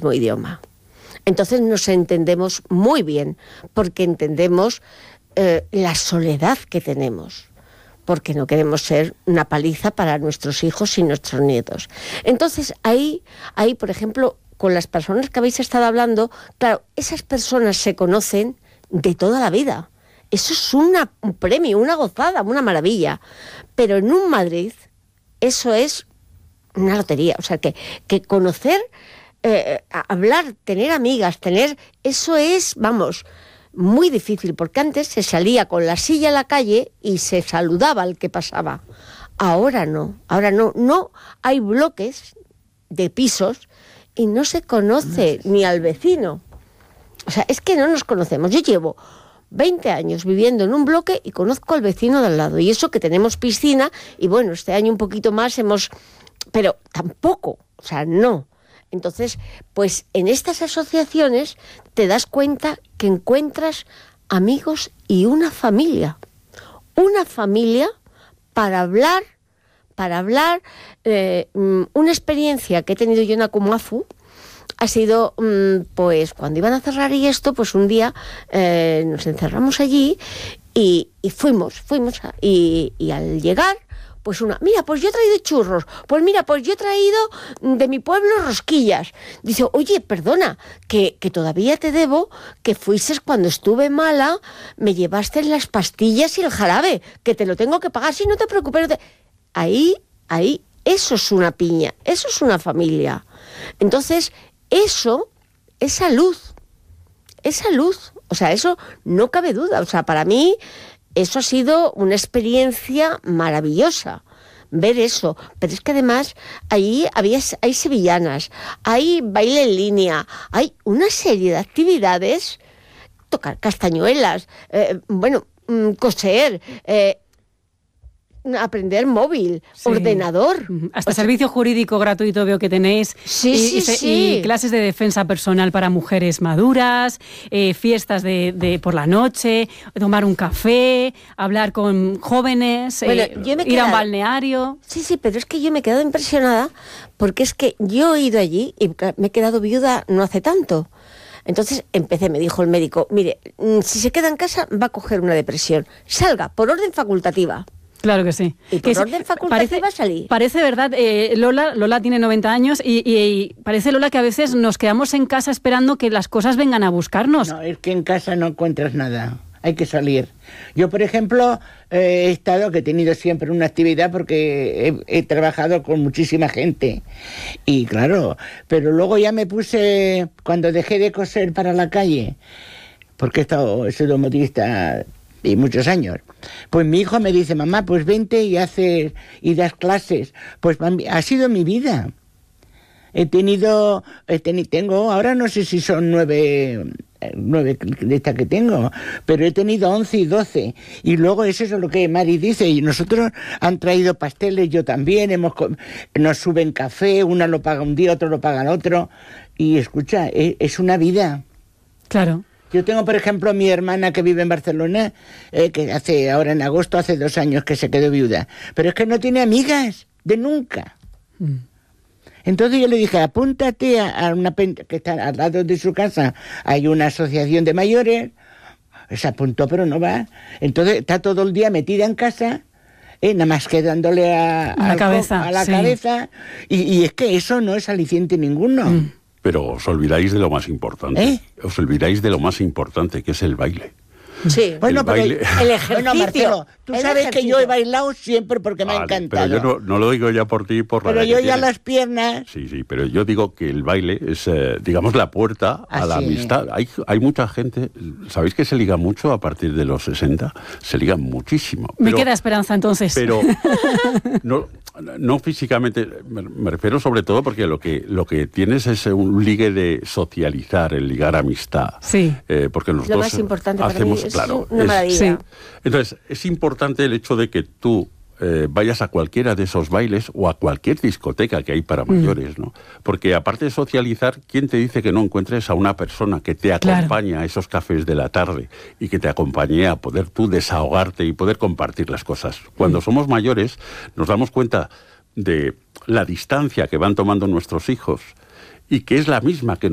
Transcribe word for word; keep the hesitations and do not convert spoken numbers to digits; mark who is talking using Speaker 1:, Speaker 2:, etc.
Speaker 1: mismo idioma. Entonces nos entendemos muy bien, porque entendemos eh, la soledad que tenemos, porque no queremos ser una paliza para nuestros hijos y nuestros nietos. Entonces ahí, ahí, por ejemplo, con las personas que habéis estado hablando, claro, esas personas se conocen de toda la vida. Eso es una, un premio, una gozada, una maravilla. Pero en un Madrid, eso es una lotería. O sea, que, que conocer, eh, hablar, tener amigas, tener... Eso es, vamos, muy difícil, porque antes se salía con la silla a la calle y se saludaba al que pasaba. Ahora no, ahora no. No hay bloques de pisos y no se conoce ni al vecino. O sea, es que no nos conocemos. Yo llevo veinte años viviendo en un bloque y conozco al vecino de al lado. Y eso que tenemos piscina, y bueno, este año un poquito más hemos... Pero tampoco, o sea, no. Entonces, pues en estas asociaciones te das cuenta que encuentras amigos y una familia. Una familia para hablar, para hablar. Eh, una experiencia que he tenido yo en Akumafu ha sido, pues, cuando iban a cerrar y esto, pues un día eh, nos encerramos allí y, y fuimos, fuimos, a, y, y al llegar, pues una, mira, pues yo he traído churros, pues mira, pues yo he traído de mi pueblo rosquillas. Dice, oye, perdona, que, que todavía te debo, que fuiste cuando estuve mala, me llevaste las pastillas y el jarabe, que te lo tengo que pagar, si no te preocupes. No te... Ahí, ahí, eso es una piña, eso es una familia. Entonces, eso es salud, es salud, o sea, eso no cabe duda, o sea, para mí eso ha sido una experiencia maravillosa, ver eso, pero es que además ahí había, hay sevillanas, hay baile en línea, hay una serie de actividades, tocar castañuelas, eh, bueno, coser, eh, aprender móvil, sí. Ordenador.
Speaker 2: Hasta o sea, servicio jurídico gratuito veo que tenéis.
Speaker 1: Sí,
Speaker 2: y,
Speaker 1: sí,
Speaker 2: y,
Speaker 1: sí.
Speaker 2: Y clases de defensa personal para mujeres maduras, eh, fiestas de, de por la noche, tomar un café, hablar con jóvenes, bueno, eh, yo me ir quedado, a un balneario.
Speaker 1: Sí, sí, pero es que yo me he quedado impresionada porque es que yo he ido allí y me he quedado viuda no hace tanto. Entonces empecé, me dijo el médico, mire, si se queda en casa va a coger una depresión. Salga, por orden facultativa.
Speaker 2: Claro que sí.
Speaker 1: Y por
Speaker 2: que
Speaker 1: orden facultativa va a salir.
Speaker 2: Parece verdad, eh, Lola, Lola tiene noventa años y, y, y parece, Lola, que a veces nos quedamos en casa esperando que las cosas vengan a buscarnos.
Speaker 3: No, es que en casa no encuentras nada, hay que salir. Yo, por ejemplo, eh, he estado, que he tenido siempre una actividad porque he, he trabajado con muchísima gente. Y claro, pero luego ya me puse, cuando dejé de coser para la calle, porque he estado, he sido modista y muchos años, pues mi hijo me dice, mamá, pues vente y haces y das clases. Pues ha sido mi vida. He tenido, he tenido, tengo, ahora no sé si son nueve, nueve de estas que tengo, pero he tenido once y doce. Y luego es eso lo que Mari dice, y nosotros han traído pasteles, yo también, hemos nos suben café, una lo paga un día, otro lo paga el otro. Y escucha, es, es una vida.
Speaker 2: Claro.
Speaker 3: Yo tengo, por ejemplo, a mi hermana que vive en Barcelona, eh, que hace ahora en agosto, hace dos años que se quedó viuda. Pero es que no tiene amigas, de nunca. Mm. Entonces yo le dije, apúntate a, a una que está al lado de su casa, hay una asociación de mayores. Se apuntó, pero no va. Entonces está todo el día metida en casa, eh, nada más que dándole a,
Speaker 2: a la cabeza.
Speaker 3: A la
Speaker 2: sí.
Speaker 3: cabeza. Y, y es que eso no es aliciente ninguno. Mm.
Speaker 4: Pero os olvidáis de lo más importante.
Speaker 3: ¿Eh?
Speaker 4: Os olvidáis de lo más importante, que es el baile.
Speaker 1: Sí,
Speaker 3: bueno,
Speaker 4: el
Speaker 3: pero
Speaker 4: baile...
Speaker 1: el ejercicio.
Speaker 3: Bueno, Marcelo, tú
Speaker 1: el
Speaker 3: sabes
Speaker 1: ejercicio.
Speaker 3: que yo he bailado siempre porque
Speaker 4: vale,
Speaker 3: me ha encantado.
Speaker 4: Pero yo no, no lo digo ya por ti, por la
Speaker 3: Pero
Speaker 4: edad
Speaker 3: yo
Speaker 4: que
Speaker 3: ya
Speaker 4: tienes.
Speaker 3: las piernas...
Speaker 4: Sí, sí, pero yo digo que el baile es, eh, digamos, la puerta a
Speaker 3: Así.
Speaker 4: la amistad. Hay, hay mucha gente, ¿sabéis que se liga mucho a partir de los sesenta? Se liga muchísimo.
Speaker 2: Me
Speaker 4: pero,
Speaker 2: queda esperanza entonces.
Speaker 4: Pero no, no físicamente, me, me refiero sobre todo porque lo que, lo que tienes es un ligue de socializar, el ligar amistad.
Speaker 2: Sí.
Speaker 4: Eh, porque nosotros
Speaker 1: lo más importante
Speaker 4: hacemos,
Speaker 1: para mí,
Speaker 4: claro,
Speaker 1: es una maravilla.
Speaker 2: Sí.
Speaker 4: Entonces, es importante el hecho de que tú eh, vayas a cualquiera de esos bailes o a cualquier discoteca que hay para mayores, ¿no? Porque aparte de socializar, ¿quién te dice que no encuentres a una persona que te acompañe claro. a esos cafés de la tarde y que te acompañe a poder tú desahogarte y poder compartir las cosas? Cuando mm. somos mayores, nos damos cuenta de la distancia que van tomando nuestros hijos y que es la misma que